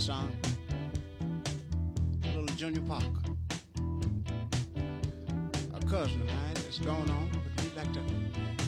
Son, little Junior Parker, a cousin of mine that's gone on, but we'd like to